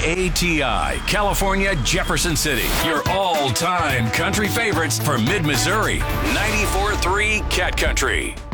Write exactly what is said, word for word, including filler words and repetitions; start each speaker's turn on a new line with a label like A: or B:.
A: A T I, California, Jefferson City. Your all-time country favorites for mid-Missouri. ninety-four point three Cat Country.